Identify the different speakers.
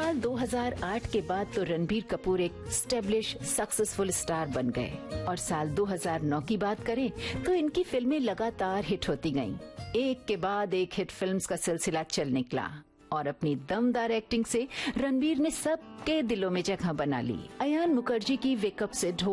Speaker 1: साल 2008 के बाद तो रणबीर कपूर एक स्टेब्लिश सक्सेसफुल स्टार बन गए और साल 2009 की बात करें तो इनकी फिल्में लगातार हिट होती गईं। एक के बाद एक हिट फिल्म्स का सिलसिला चल निकला और अपनी दमदार एक्टिंग से रणबीर ने सबके दिलों में जगह बना ली। अयान मुखर्जी की वेकअप से